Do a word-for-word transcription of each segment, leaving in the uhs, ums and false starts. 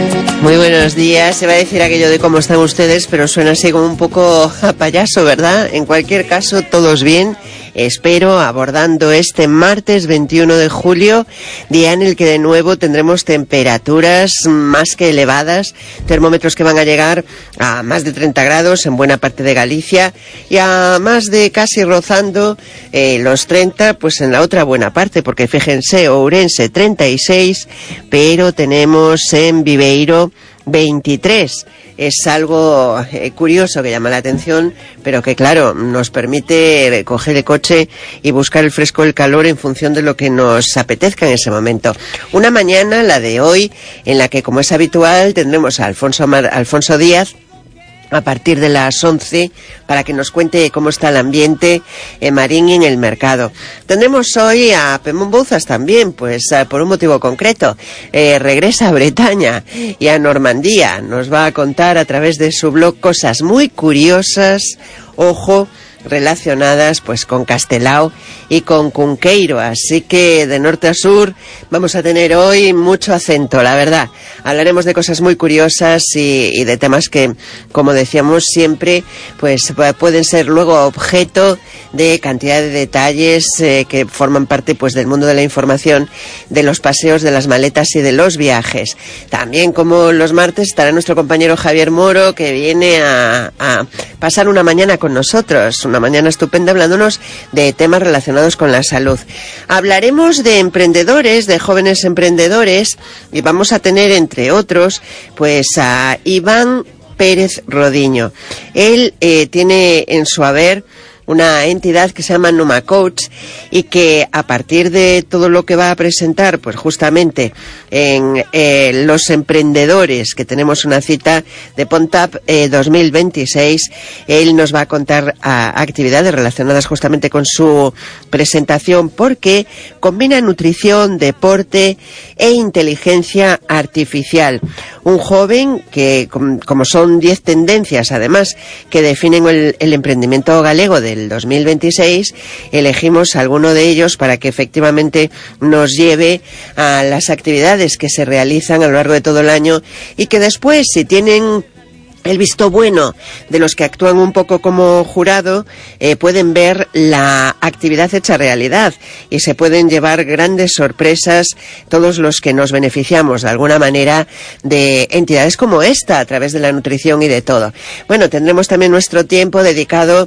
Muy buenos días. Se va a decir aquello de cómo están ustedes, pero suena así como un poco a payaso, ¿verdad? En cualquier caso, todos bien. Espero, abordando este martes veintiuno de julio, día en el que de nuevo tendremos temperaturas más que elevadas, termómetros que van a llegar a más de treinta grados en buena parte de Galicia y a más de casi rozando eh, los treinta, pues en la otra buena parte, porque fíjense, Ourense treinta y seis, pero tenemos en Viveiro veintitrés. Es algo eh, curioso que llama la atención, pero que claro, nos permite coger el coche y buscar el fresco, el calor en función de lo que nos apetezca en ese momento. Una mañana, la de hoy, en la que, como es habitual, tendremos a Alfonso, Mar- Alfonso Díaz a partir de las once para que nos cuente cómo está el ambiente en Marín y en el mercado. Tendremos hoy a Pemón Bouzas también, pues uh, por un motivo concreto. Eh, regresa a Bretaña y a Normandía. Nos va a contar a través de su blog cosas muy curiosas, ojo, relacionadas pues con Castelao y con Cunqueiro, así que de norte a sur vamos a tener hoy mucho acento, la verdad. Hablaremos de cosas muy curiosas y, y de temas que, como decíamos siempre, pues pueden ser luego objeto de cantidad de detalles eh, que forman parte pues del mundo de la información, de los paseos, de las maletas y de los viajes. También, como los martes, estará nuestro compañero Javier Moro, que viene a, a pasar una mañana con nosotros, una mañana estupenda, hablándonos de temas relacionados con la salud. Hablaremos de emprendedores, de jóvenes emprendedores, y vamos a tener, entre otros, pues a Iván Pérez Rodiño. Él eh, tiene en su haber una entidad que se llama Numa Coach y que a partir de todo lo que va a presentar, pues justamente en eh, los emprendedores, que tenemos una cita de Pontap eh, dos mil veintiséis, él nos va a contar a, actividades relacionadas justamente con su presentación, porque combina nutrición, deporte e inteligencia artificial. Un joven que, como son diez tendencias además que definen el, el emprendimiento galego del dos mil veintiséis, elegimos alguno de ellos para que efectivamente nos lleve a las actividades que se realizan a lo largo de todo el año y que después, si tienen el visto bueno de los que actúan un poco como jurado, eh, pueden ver la actividad hecha realidad y se pueden llevar grandes sorpresas todos los que nos beneficiamos de alguna manera de entidades como esta a través de la nutrición y de todo. Bueno, tendremos también nuestro tiempo dedicado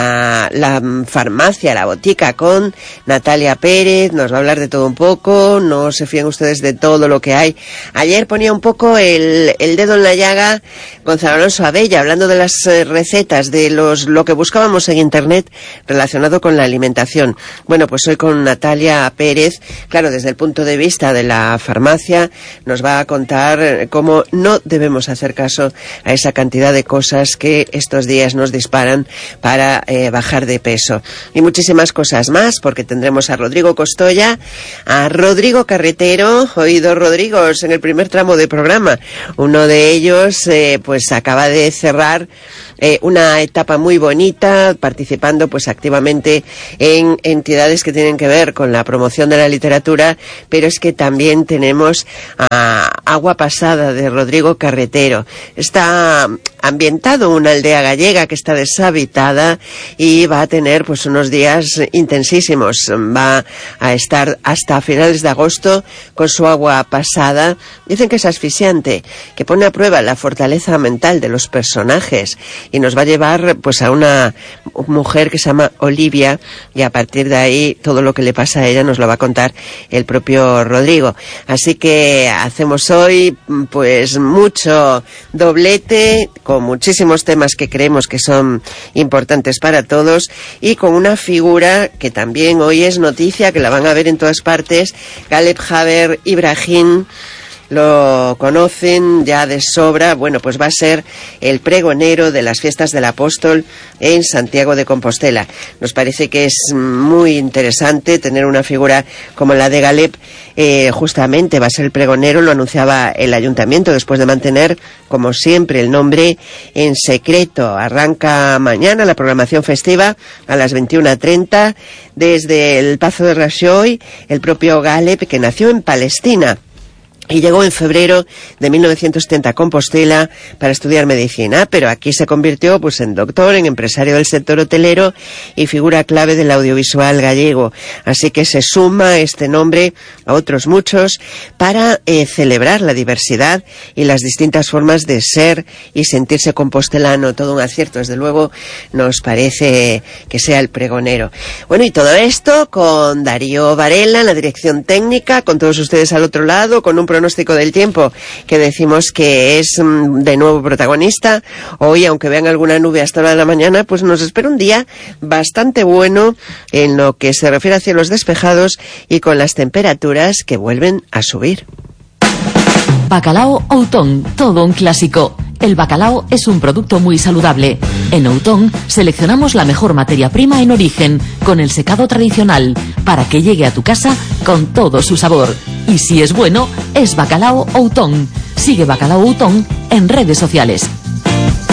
a la farmacia, a la botica, con Natalia Pérez. Nos va a hablar de todo un poco, no se fíen ustedes de todo lo que hay. Ayer ponía un poco el, el dedo en la llaga Gonzalo Alonso Abella, hablando de las eh, recetas, de los lo que buscábamos en internet relacionado con la alimentación. Bueno, pues hoy con Natalia Pérez, claro, desde el punto de vista de la farmacia, nos va a contar cómo no debemos hacer caso a esa cantidad de cosas que estos días nos disparan para eh, bajar de peso. Y muchísimas cosas más, porque tendremos a Rodrigo Costoya, a Rodrigo Carretero, hoy dos Rodrigos en el primer tramo de programa. Uno de ellos, eh, pues acá acaba de cerrar eh, una etapa muy bonita, participando pues activamente en entidades que tienen que ver con la promoción de la literatura, pero es que también tenemos a Agua Pasada de Rodrigo Carretero. Está ambientado en una aldea gallega que está deshabitada y va a tener pues unos días intensísimos. Va a estar hasta finales de agosto con su agua pasada. Dicen que es asfixiante, que pone a prueba la fortaleza mental de los personajes y nos va a llevar pues a una mujer que se llama Olivia, y a partir de ahí todo lo que le pasa a ella nos lo va a contar el propio Rodrigo. Así que hacemos hoy pues mucho doblete, con muchísimos temas que creemos que son importantes para todos y con una figura que también hoy es noticia, que la van a ver en todas partes, Galeb Jaber Ibrahim. Lo conocen ya de sobra. Bueno, pues va a ser el pregonero de las fiestas del Apóstol en Santiago de Compostela. Nos parece que es muy interesante tener una figura como la de Galeb. Eh, justamente va a ser el pregonero, lo anunciaba el ayuntamiento, después de mantener, como siempre, el nombre en secreto. Arranca mañana la programación festiva a las veintiuna treinta desde el Pazo de Rajoy, el propio Galeb, que nació en Palestina. y llegó en febrero de mil novecientos setenta a Compostela para estudiar medicina, pero aquí se convirtió pues en doctor, en empresario del sector hotelero y figura clave del audiovisual gallego. Así que se suma este nombre a otros muchos para eh, celebrar la diversidad y las distintas formas de ser y sentirse compostelano. Todo un acierto, desde luego nos parece que sea el pregonero. Bueno, y todo esto con Darío Varela en la dirección técnica, con todos ustedes al otro lado, con un pronóstico del tiempo que decimos que es mm, de nuevo protagonista. Hoy, aunque vean alguna nube hasta la hora de la mañana, pues nos espera un día bastante bueno en lo que se refiere a cielos despejados y con las temperaturas que vuelven a subir. Bacalao Outón, todo un clásico. El bacalao es un producto muy saludable. En Outón seleccionamos la mejor materia prima en origen, con el secado tradicional, para que llegue a tu casa con todo su sabor. Y si es bueno, es Bacalao Outón. Sigue Bacalao Outón en redes sociales.